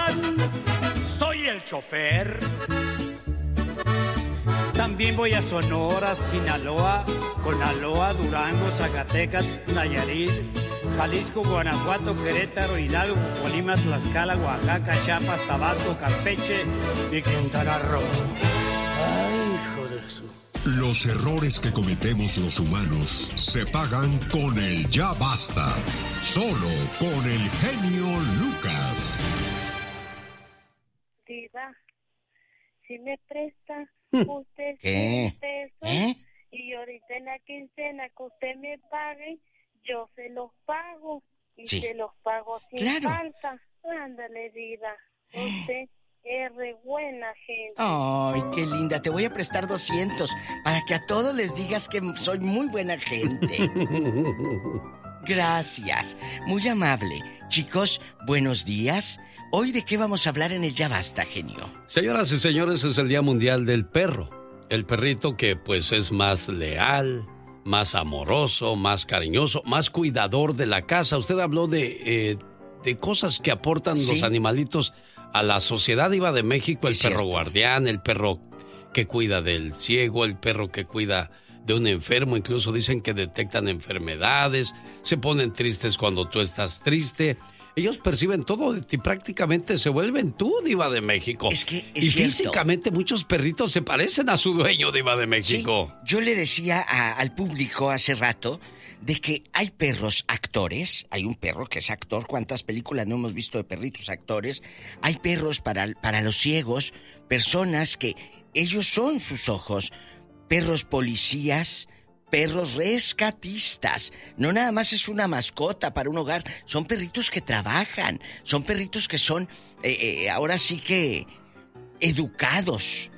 van. Soy el chofer. También voy a Sonora, Sinaloa, Conaloa, Durango, Zacatecas, Nayarit, Jalisco, Guanajuato, Querétaro, Hidalgo, Colima, Tlaxcala, Oaxaca, Chiapas, Tabasco, Campeche y Quintana Roo. Ay, hijo de su... Los errores que cometemos los humanos se pagan con el ya basta. Solo con el genio Lucas. Diva, si me presta usted 100 pesos y ahorita en la quincena que usted me pague, yo se los pago y se los pago sin falta. Ándale, Diva, usted es re buena gente. Ay, qué linda, te voy a prestar 200 para que a todos les digas que soy muy buena gente. Gracias, muy amable. Chicos, buenos días. Hoy, ¿de qué vamos a hablar en el Ya Basta, genio? Señoras y señores, es el Día Mundial del Perro. El perrito que pues es más leal, más amoroso, más cariñoso, más cuidador de la casa. Usted habló de cosas que aportan los animalitos a la sociedad. Iba de México, el perro guardián, el perro que cuida del ciego, el perro que cuida de un enfermo. Incluso dicen que detectan enfermedades, se ponen tristes cuando tú estás triste. Ellos perciben todo de ti, prácticamente se vuelven tú, Diva de México. Es que es y cierto. Físicamente muchos perritos se parecen a su dueño, Diva de México. Sí, yo le decía al público hace rato de que hay perros actores. Hay un perro que es actor. ¿Cuántas películas no hemos visto de perritos actores? Hay perros para los ciegos, personas que ellos son sus ojos. Perros policías, perros rescatistas. No nada más es una mascota para un hogar. Son perritos que trabajan. Son perritos que son, ahora sí que, educados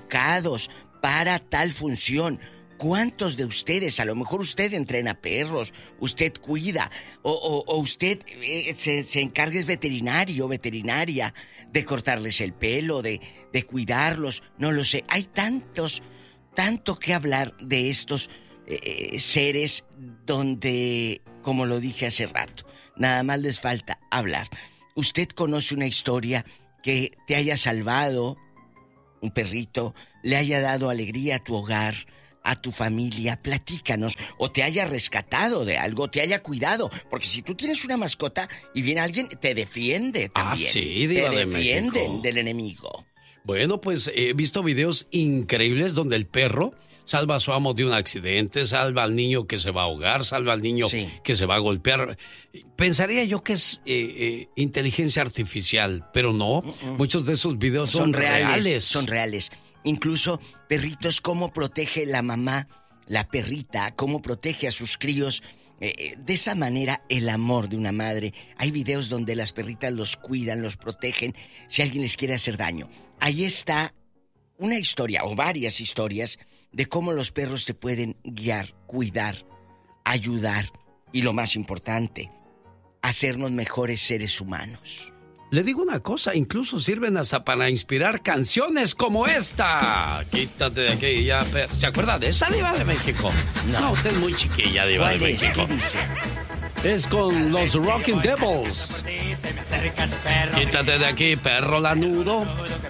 para tal función. ¿Cuántos de ustedes, a lo mejor usted entrena perros, usted cuida, o usted se encarga, es veterinaria, de cortarles el pelo, de cuidarlos? No lo sé. Hay tanto que hablar de estos seres donde, como lo dije hace rato, nada más les falta hablar. ¿Usted conoce una historia que te haya salvado, un perrito, le haya dado alegría a tu hogar, a tu familia? Platícanos. O te haya rescatado de algo, te haya cuidado. Porque si tú tienes una mascota y viene alguien, te defiende también. Ah, sí, Diva te de defienden México del enemigo. Bueno, pues he visto videos increíbles donde el perro salva a su amo de un accidente, salva al niño que se va a ahogar, salva al niño que se va a golpear. Pensaría yo que es inteligencia artificial, pero no. Muchos de esos videos son reales. Son reales. Incluso perritos, cómo protege la mamá, la perrita, cómo protege a sus críos. De esa manera, el amor de una madre. Hay videos donde las perritas los cuidan, los protegen, si alguien les quiere hacer daño. Ahí está una historia, o varias historias, de cómo los perros te pueden guiar, cuidar, ayudar. Y lo más importante, hacernos mejores seres humanos. Le digo una cosa, incluso sirven hasta para inspirar canciones como esta. Quítate de aquí ya. ¿Se acuerda de esa, Diva de México? No, usted es muy chiquilla, Diva de México. ¿Qué dice? Es con los Rockin' Devils. Quítate de aquí, perro lanudo.